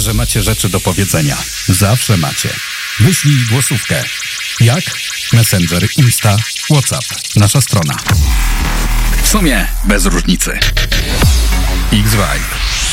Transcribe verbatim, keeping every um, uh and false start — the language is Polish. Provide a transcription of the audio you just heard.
że macie rzeczy do powiedzenia. Zawsze macie. Wyślij głosówkę. Jak? Messenger, Insta, WhatsApp. Nasza strona. W sumie bez różnicy. X-Vibe.